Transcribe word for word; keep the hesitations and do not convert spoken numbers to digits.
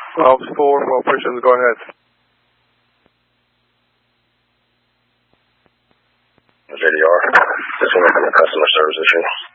Alps four, well, pushes, go ahead. J D R, this one is a customer service issue.